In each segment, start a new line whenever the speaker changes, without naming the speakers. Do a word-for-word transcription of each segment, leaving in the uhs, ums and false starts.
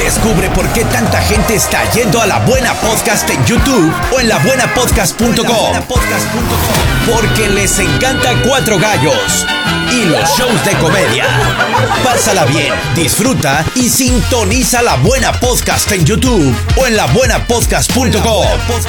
Descubre por qué tanta gente está yendo a La Buena Podcast en YouTube o en la buena podcast punto com. Porque les encanta Cuatro Gallos y los shows de comedia. Pásala bien, disfruta y sintoniza La Buena Podcast en YouTube o en la buena podcast punto com.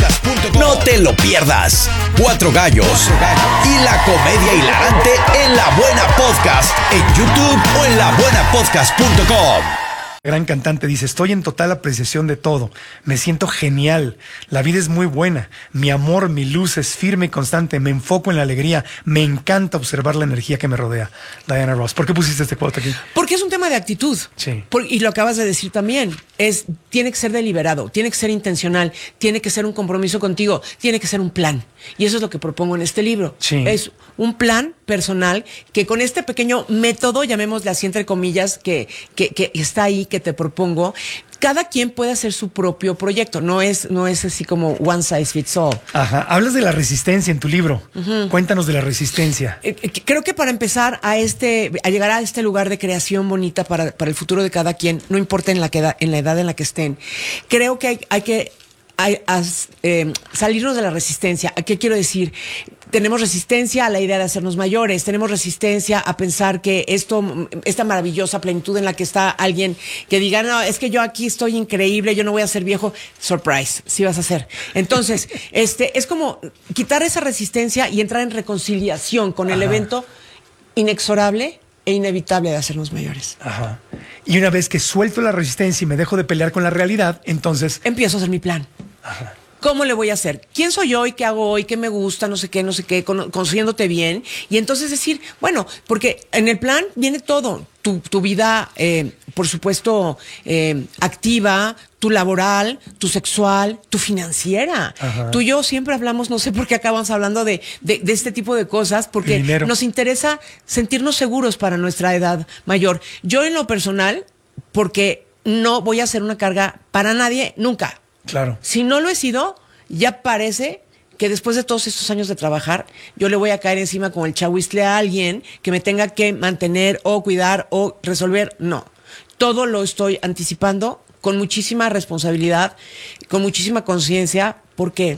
No te lo pierdas. Cuatro Gallos y la comedia hilarante en La Buena Podcast en YouTube o en la buena podcast punto com.
Gran cantante dice: estoy en total apreciación de todo, me siento genial, la vida es muy buena, mi amor, mi luz es firme y constante, me enfoco en la alegría, me encanta observar la energía que me rodea. Diana Ross, ¿por qué pusiste este quote aquí?
Porque es un tema de actitud.
Sí.
Por, y lo acabas de decir también, es, tiene que ser deliberado, tiene que ser intencional, tiene que ser un compromiso contigo, tiene que ser un plan. Y eso es lo que propongo en este libro.
Sí.
Es un plan personal que con este pequeño método, llamémosle así entre comillas, que, que, que está ahí, que te propongo, cada quien puede hacer su propio proyecto. No es, no es así como one size fits all.
Ajá. Hablas de la resistencia en tu libro. Uh-huh. Cuéntanos de la resistencia.
Eh, creo que para empezar a este, a llegar a este lugar de creación bonita para, para el futuro de cada quien, no importa en la, que en la edad en la que estén, creo que hay, hay que hay, as, eh, salirnos de la resistencia. ¿A qué quiero decir? Tenemos resistencia a la idea de hacernos mayores, tenemos resistencia a pensar que esto, esta maravillosa plenitud en la que está alguien que diga, no, es que yo aquí estoy increíble, yo no voy a ser viejo. Surprise, sí vas a ser. Entonces, este, es como quitar esa resistencia y entrar en reconciliación con el Ajá. evento inexorable e inevitable de hacernos mayores.
Ajá. Y una vez que suelto la resistencia y me dejo de pelear con la realidad, entonces
empiezo a hacer mi plan.
Ajá.
¿Cómo le voy a hacer? ¿Quién soy yo y qué hago hoy? ¿Qué me gusta? No sé qué, no sé qué, con, conociéndote bien. Y entonces decir, bueno, porque en el plan viene todo. Tu, tu vida, eh, por supuesto, eh, activa, tu laboral, tu sexual, tu financiera. Ajá. Tú y yo siempre hablamos, no sé por qué acabamos hablando de, de, de este tipo de cosas, porque nos interesa sentirnos seguros para nuestra edad mayor. Yo en lo personal, porque no voy a ser una carga para nadie, nunca.
Claro.
Si no lo he sido, ya parece que después de todos estos años de trabajar, yo le voy a caer encima como el chahuizcle a alguien que me tenga que mantener o cuidar o resolver. No. Todo lo estoy anticipando con muchísima responsabilidad, con muchísima conciencia, porque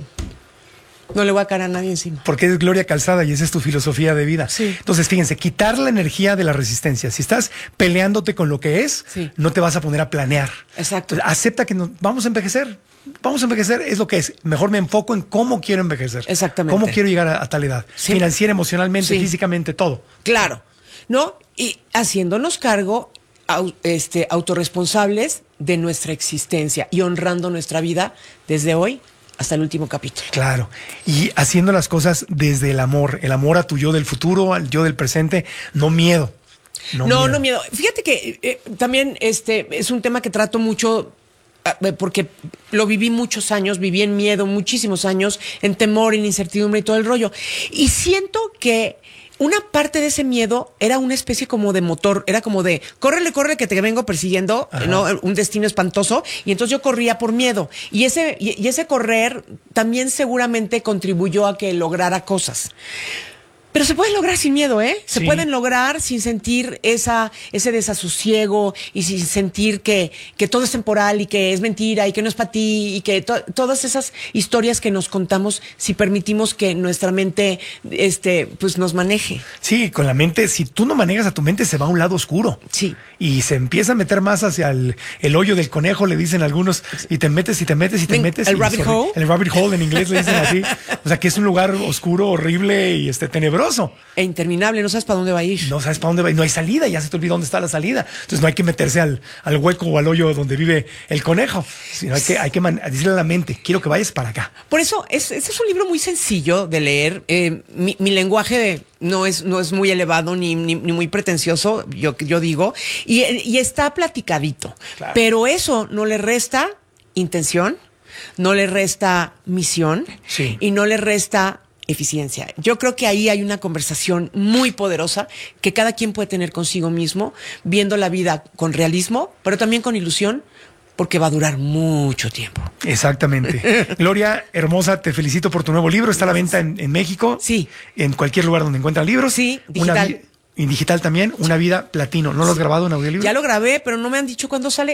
no le voy a caer a nadie encima.
Porque es Gloria Calzada y esa es tu filosofía de vida.
Sí.
Entonces, fíjense, quitar la energía de la resistencia. Si estás peleándote con lo que es, sí. no te vas a poner a planear.
Exacto.
Entonces, acepta que nos vamos a envejecer. Vamos a envejecer, es lo que es. Mejor me enfoco en cómo quiero envejecer.
Exactamente.
Cómo quiero llegar a, a tal edad. Sí. Financiera, emocionalmente, sí. físicamente, todo.
Claro. ¿No? Y haciéndonos cargo, au, este, autorresponsables de nuestra existencia y honrando nuestra vida desde hoy hasta el último capítulo.
Claro. Y haciendo las cosas desde el amor. El amor a tu yo del futuro, al yo del presente. No miedo.
No, no miedo. No miedo. Fíjate que eh, también este es un tema que trato mucho, porque lo viví muchos años, viví en miedo muchísimos años, en temor, en incertidumbre y todo el rollo. Y siento que una parte de ese miedo era una especie como de motor, era como de, córrele, córrele que te vengo persiguiendo, ¿no? Un destino espantoso. Y entonces yo corría por miedo. Y ese, y, y ese correr también seguramente contribuyó a que lograra cosas. Pero se pueden lograr sin miedo, ¿eh? Se sí. pueden lograr sin sentir esa, ese desasosiego y sin sentir que, que todo es temporal y que es mentira y que no es para ti y que to todas esas historias que nos contamos si permitimos que nuestra mente este, pues nos maneje.
Sí, con la mente, si tú no manejas a tu mente, se va a un lado oscuro.
Sí.
Y se empieza a meter más hacia el, el hoyo del conejo, le dicen algunos, y te metes y te metes y te metes.
¿El rabbit hole?
El rabbit hole en inglés le dicen así. O sea, que es un lugar oscuro, horrible y este tenebroso.
E interminable, no sabes para dónde va a ir.
No sabes para dónde va a ir, no hay salida, ya se te olvidó dónde está la salida. Entonces no hay que meterse al, al hueco o al hoyo donde vive el conejo, sino hay que, hay que decirle a la mente, quiero que vayas para acá.
Por eso, es, este es un libro muy sencillo de leer. Eh, mi, mi lenguaje de, no, es, no es muy elevado ni, ni, ni muy pretencioso, yo, yo digo, y, y está platicadito. Claro. Pero eso no le resta intención, no le resta misión
sí.
y no le resta eficiencia. Yo creo que ahí hay una conversación muy poderosa que cada quien puede tener consigo mismo, viendo la vida con realismo, pero también con ilusión, porque va a durar mucho tiempo.
Exactamente. Gloria, hermosa, te felicito por tu nuevo libro. Está a la venta en, en México.
Sí.
En cualquier lugar donde encuentran libros.
Sí, digital.
Una, y digital también, Una Vida Platino. ¿No lo has grabado en audiolibro?
Ya lo grabé, pero no me han dicho cuándo sale.